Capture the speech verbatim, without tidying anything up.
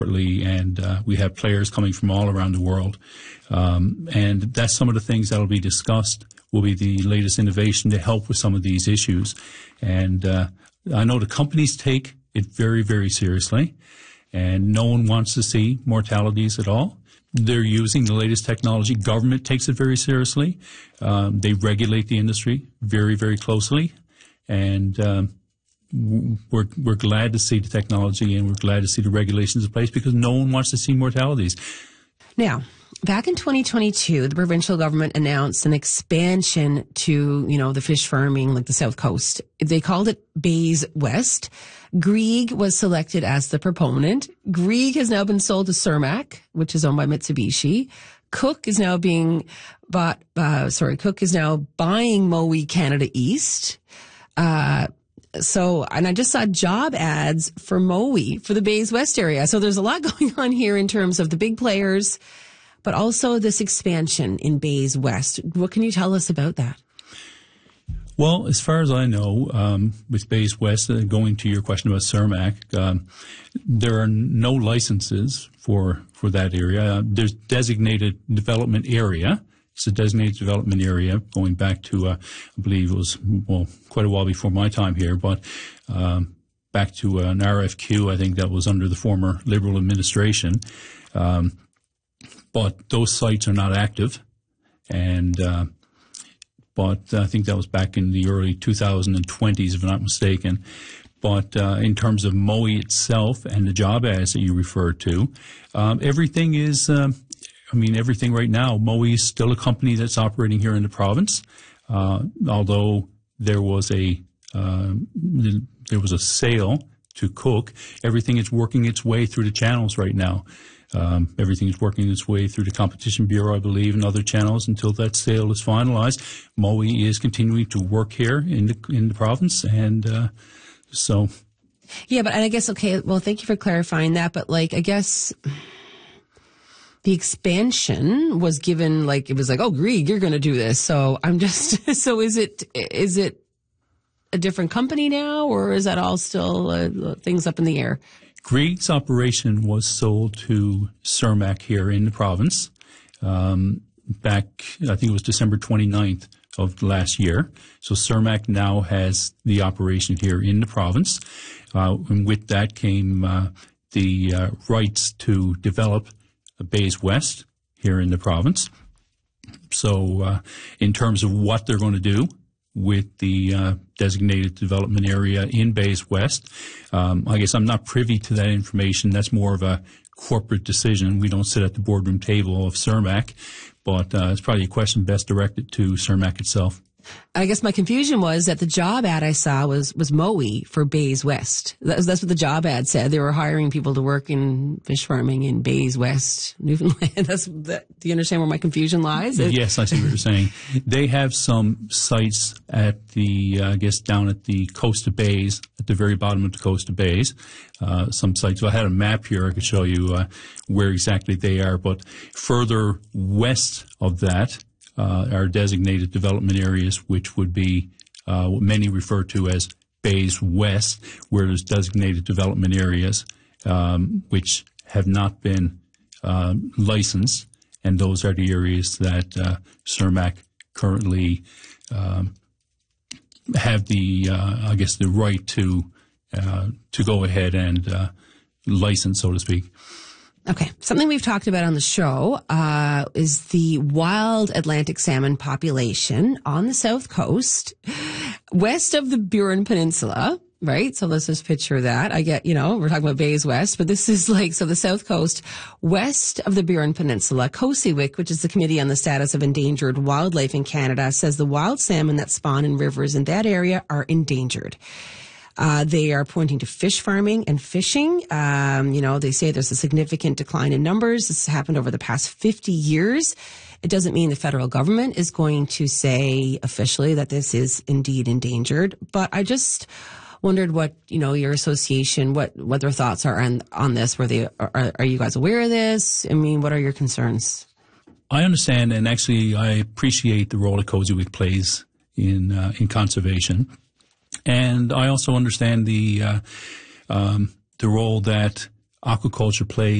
and uh, we have players coming from all around the world. Um, and that's some of the things that will be discussed, will be the latest innovation to help with some of these issues. And uh, I know the companies take it very, very seriously, and no one wants to see mortalities at all. They're using the latest technology. Government takes it very seriously. Um, they regulate the industry very, very closely. And um, we're, we're glad to see the technology, and we're glad to see the regulations in place, because no one wants to see mortalities. Now, back in twenty twenty-two, the provincial government announced an expansion to, you know, the fish farming, like the South Coast. They called it Bays West. Grieg was selected as the proponent. Grieg has now been sold to Cermaq, which is owned by Mitsubishi. Cook is now being bought, uh, sorry, Cook is now buying Mowi Canada East. Uh, so, and I just saw job ads for Mowi for the Bays West area. So there's a lot going on here in terms of the big players, but also this expansion in Bays West. What can you tell us about that? Well, as far as I know, um, with Bays West, uh, going to your question about Cermaq, um, there are no licenses for for that area. Uh, there's designated development area. It's a designated development area going back to, uh, I believe it was, well, quite a while before my time here, but um, back to an R F Q, I think that was under the former Liberal administration. Um, but those sites are not active, and uh, but I think that was back in the early two thousand twenties, if I'm not mistaken. But uh, in terms of Mowi itself and the job ads that you referred to, um, everything is, um, I mean, everything right now, Mowi is still a company that's operating here in the province, uh, although there was a uh, there was a sale to Cook. Everything is working its way through the channels right now. Um, everything is working its way through the Competition Bureau, I believe, and other channels until that sale is finalized. Mowi is continuing to work here in the in the province, and uh, so. Yeah, but I guess, okay, well, thank you for clarifying that, but like, I guess the expansion was given, like, it was like, oh, Grieg, you're going to do this. So I'm just, so is it, is it a different company now, or is that all still uh, things up in the air? Grieg's operation was sold to Cermaq here in the province um, back, I think it was December twenty-ninth of last year. So Cermaq now has the operation here in the province. Uh, and with that came uh, the uh, rights to develop Bays West here in the province. So uh, in terms of what they're going to do with the uh, designated development area in Bays West, Um, I guess I'm not privy to that information. That's more of a corporate decision. We don't sit at the boardroom table of Cermaq, but uh, it's probably a question best directed to Cermaq itself. I guess my confusion was that the job ad I saw was, was Mowi for Bays West. That's, that's what the job ad said. They were hiring people to work in fish farming in Bays West, Newfoundland. That's, that, do you understand where my confusion lies? Yes, I see what you're saying. They have some sites at the, uh, I guess, down at the coast of Bays, at the very bottom of the coast of Bays. Uh, some sites. So I had a map here. I could show you uh, where exactly they are. But further west of that, Uh, are designated development areas, which would be uh, what many refer to as Bays West, where there's designated development areas um, which have not been uh, licensed, and those are the areas that uh, Cermaq currently um, have the, uh, I guess, the right to uh, to go ahead and uh, license, so to speak. Okay. Something we've talked about on the show uh, is the wild Atlantic salmon population on the South Coast, west of the Burin Peninsula, right? So let's just picture that. I get, you know, we're talking about Bays West, but this is like, so the South Coast, west of the Burin Peninsula. COSEWIC, which is the Committee on the Status of Endangered Wildlife in Canada, says the wild salmon that spawn in rivers in that area are endangered. Uh, they are pointing to fish farming and fishing. Um, you know, they say there's a significant decline in numbers. This has happened over the past fifty years. It doesn't mean the federal government is going to say officially that this is indeed endangered. But I just wondered what, you know, your association, what, what their thoughts are on, on this. Were they, are, are you guys aware of this? I mean, what are your concerns? I understand, and actually I appreciate the role that COSEWIC plays in, uh, in conservation. And I also understand the uh, um, the role that aquaculture plays